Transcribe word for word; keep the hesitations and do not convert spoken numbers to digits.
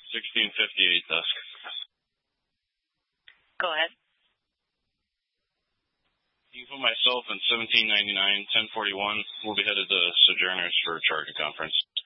sixteen fifty-eight dusk. Go ahead. You can put myself in seventeen ninety-nine, ten forty-one. We'll be headed to Sojourners for a charging conference.